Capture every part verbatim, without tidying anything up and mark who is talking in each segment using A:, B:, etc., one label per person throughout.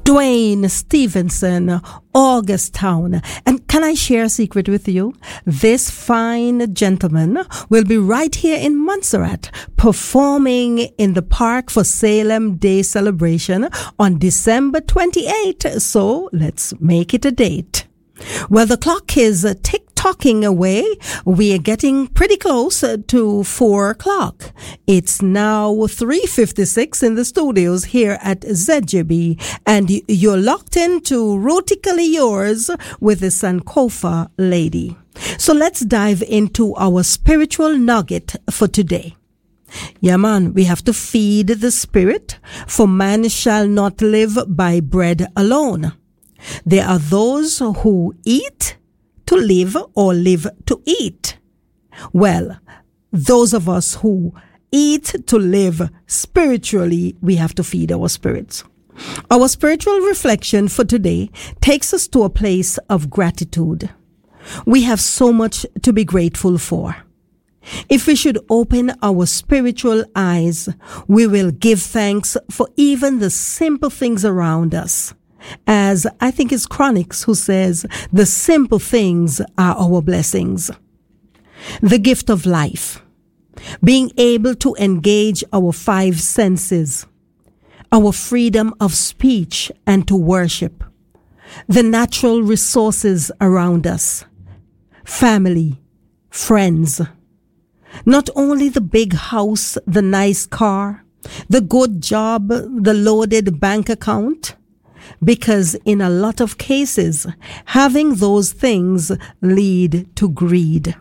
A: Dwayne Stevenson, Augusttown. And can I share a secret with you? This fine gentleman will be right here in Montserrat performing in the Park for Salem Day celebration on December twenty-eighth. So let's make it a date. Well, the clock is tick-tocking away. We are getting pretty close to four o'clock. It's now three fifty-six in the studios here at Z J B, and you're locked into Rootically Yours with the Sankofa lady. So let's dive into our spiritual nugget for today. Yeah, man, we have to feed the spirit, for man shall not live by bread alone. There are those who eat to live or live to eat. Well, those of us who eat to live spiritually, we have to feed our spirits. Our spiritual reflection for today takes us to a place of gratitude. We have so much to be grateful for. If we should open our spiritual eyes, we will give thanks for even the simple things around us. As I think it's Chronicles who says, the simple things are our blessings. The gift of life, being able to engage our five senses, our freedom of speech and to worship, the natural resources around us, family, friends, not only the big house, the nice car, the good job, the loaded bank account, because in a lot of cases, having those things lead to greed.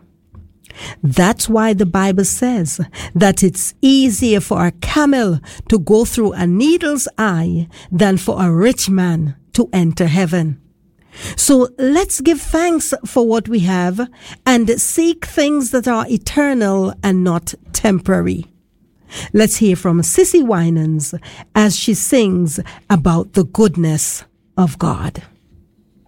A: That's why the Bible says that it's easier for a camel to go through a needle's eye than for a rich man to enter heaven. So let's give thanks for what we have and seek things that are eternal and not temporary. Let's hear from Sissy Winans as she sings about the goodness of God.